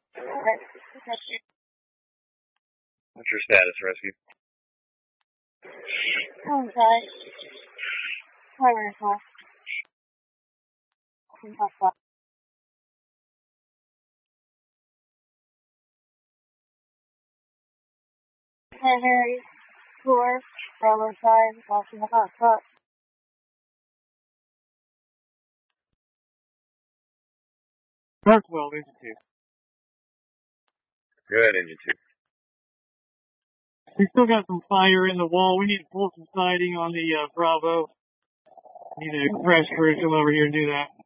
Okay. What's your status, rescue? Okay. Highway call. Primary floor, railroad side, watching the hot spot. Hartwell, Engine 2. Good, Engine 2. We still got some fire in the wall. We need to pull some siding on the Bravo. Need a crash crew to come over here and do that.